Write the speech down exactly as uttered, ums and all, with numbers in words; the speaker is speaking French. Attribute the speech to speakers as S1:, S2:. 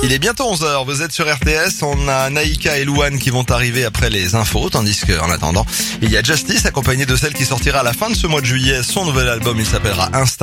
S1: Il est bientôt onze heures, vous êtes sur R T S, on a Naïka et Louane qui vont arriver après les infos, tandis qu'en attendant, il y a Justice accompagné de celle qui sortira à la fin de ce mois de juillet, son nouvel album, il s'appellera Instinct.